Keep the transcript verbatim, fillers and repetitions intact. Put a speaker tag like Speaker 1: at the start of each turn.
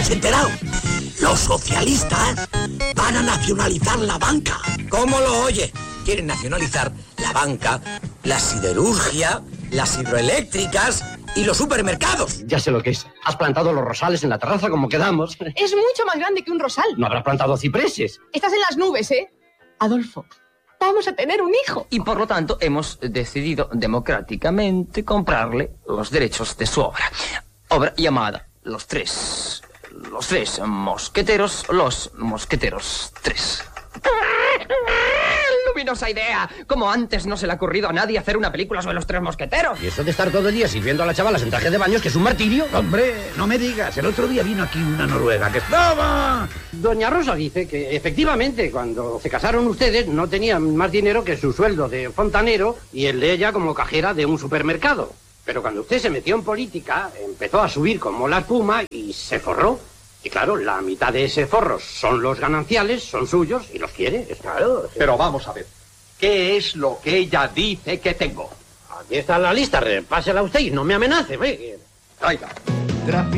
Speaker 1: habéis enterado? Los socialistas van a nacionalizar la banca.
Speaker 2: ¿Cómo lo oye? Quieren nacionalizar la banca, la siderurgia, las hidroeléctricas y los supermercados.
Speaker 3: Ya sé lo que es. Has plantado los rosales en la terraza como quedamos.
Speaker 4: Es mucho más grande que un rosal.
Speaker 3: No habrás plantado cipreses.
Speaker 4: Estás en las nubes, ¿eh? Adolfo, vamos a tener un hijo.
Speaker 5: Y por lo tanto hemos decidido democráticamente comprarle los derechos de su obra. Obra llamada Los Tres... Los Tres Mosqueteros, Los Mosqueteros Tres. ¡Luminosa idea! Como antes no se le ha ocurrido a nadie hacer una película sobre los Tres Mosqueteros.
Speaker 3: Y eso de estar todo el día sirviendo a las chavalas en traje de baños, que es un martirio.
Speaker 1: Hombre, no me digas. El otro día vino aquí una noruega que estaba...
Speaker 6: Doña Rosa dice que efectivamente cuando se casaron ustedes no tenían más dinero que su sueldo de fontanero y el de ella como cajera de un supermercado. Pero cuando usted se metió en política, empezó a subir como la espuma y se forró. Y claro, la mitad de ese forro son los gananciales, son suyos y los quiere, es claro.
Speaker 7: Pero vamos a ver, ¿qué es lo que ella dice que tengo?
Speaker 6: Aquí está la lista, repásela usted y no me amenace, ve.
Speaker 7: Oiga.